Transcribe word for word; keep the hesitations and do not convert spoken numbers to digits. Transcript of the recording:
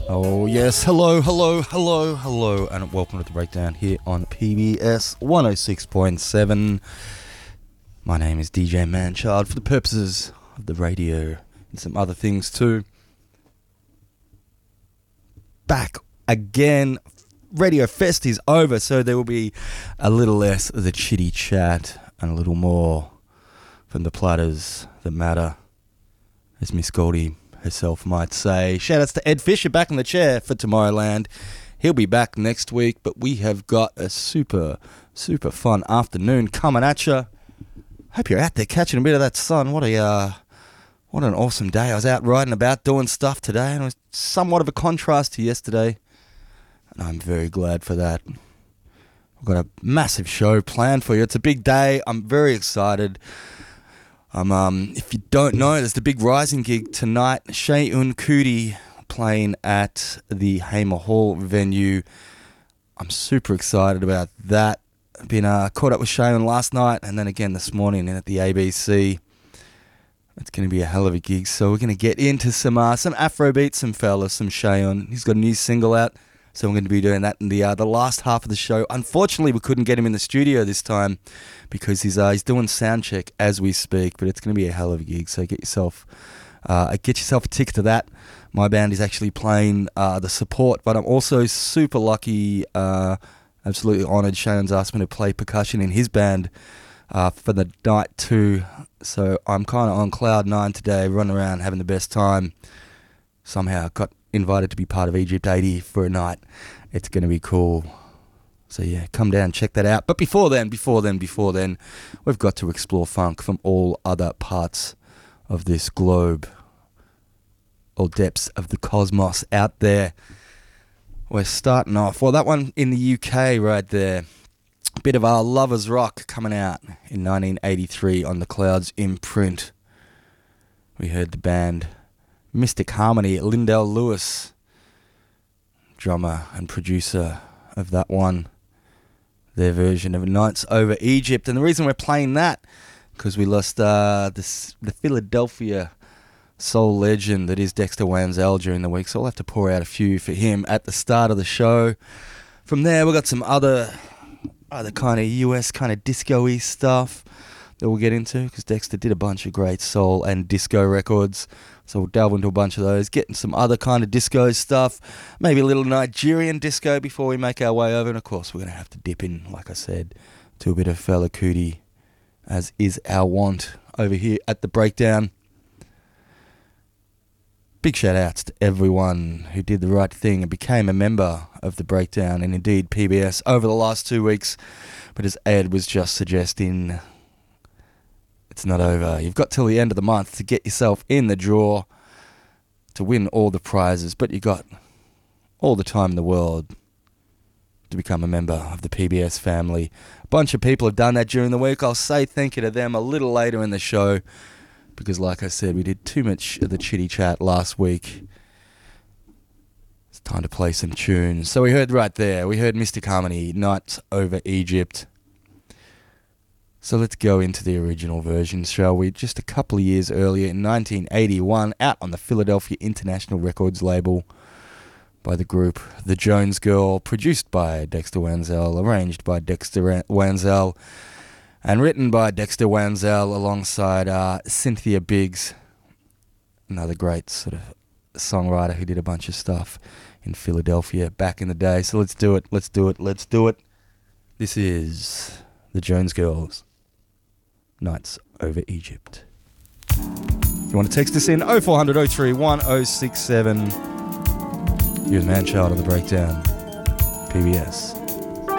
Oh yes, hello, hello, hello, hello, and welcome to the breakdown here on P B S one oh six point seven. My name is D J Manchild for the purposes of the radio and some other things too. Back again. Radio Fest is over, so there will be a little less of the chitty chat and a little more from the platters that matter, as Miss Goldie herself might say. Shout outs to Ed Fisher back in the chair for Tomorrowland. He'll be back next week, but we have got a super, super fun afternoon coming at you. Hope you're out there catching a bit of that sun. What a, uh, what an awesome day. I was out riding about doing stuff today, and it was somewhat of a contrast to yesterday. And I'm very glad for that. I've got a massive show planned for you. It's a big day. I'm very excited. Um, um, if you don't know, there's the big Rising gig tonight. Seun Kuti playing at the Hamer Hall venue. I'm super excited about that. I've been uh, caught up with Seun last night and then again this morning at the A B C. It's going to be a hell of a gig. So we're going to get into some uh, some Afrobeat, some fellas, some Seun. He's got a new single out. So I'm going to be doing that in the uh, the last half of the show. Unfortunately, we couldn't get him in the studio this time because he's uh, he's doing sound check as we speak. But it's going to be a hell of a gig. So get yourself uh, get yourself a ticket to that. My band is actually playing uh, the support, but I'm also super lucky, uh, absolutely honoured. Seun's asked me to play percussion in his band uh, for the night too. So I'm kind of on cloud nine today, running around having the best time. Somehow got invited to be part of Egypt eighty for a night. It's going to be cool. So yeah, come down, check that out. But before then, before then, before then, we've got to explore funk from all other parts of this globe, all depths of the cosmos out there. We're starting off, well, that one in the U K right there. A bit of our Lovers Rock coming out in nineteen eighty-three on the Clouds imprint. We heard the band Mystic Harmony, Lindell Lewis, drummer and producer of that one, their version of Nights Over Egypt. And the reason we're playing that, because we lost uh, this, the Philadelphia soul legend that is Dexter Wansel during the week, so I'll have to pour out a few for him at the start of the show. From there, we've got some other, other kind of U S kind of disco-y stuff that we'll get into, because Dexter did a bunch of great soul and disco records. So we'll delve into a bunch of those, getting some other kind of disco stuff, maybe a little Nigerian disco before we make our way over. And of course, we're going to have to dip in, like I said, to a bit of Fela Kuti, as is our want over here at the breakdown. Big shout outs to everyone who did the right thing and became a member of the breakdown and indeed P B S over the last two weeks. But as Ed was just suggesting, it's not over. You've got till the end of the month to get yourself in the draw to win all the prizes, but you got all the time in the world to become a member of the P B S family. A bunch of people have done that during the week. I'll say thank you to them a little later in the show because, like I said, we did too much of the chitty chat last week. It's time to play some tunes. So we heard right there, we heard Mystic Harmony, Nights Over Egypt. So let's go into the original version, shall we? Just a couple of years earlier, in nineteen eighty-one, out on the Philadelphia International Records label by the group The Jones Girl, produced by Dexter Wansel, arranged by Dexter Wansel, and written by Dexter Wansel alongside uh, Cynthia Biggs, another great sort of songwriter who did a bunch of stuff in Philadelphia back in the day. So let's do it, let's do it, let's do it. This is The Jones Girls, Nights Over Egypt. If you want to text us in, oh four hundred oh three one oh six seven. Here's Manchild on the breakdown. P B S.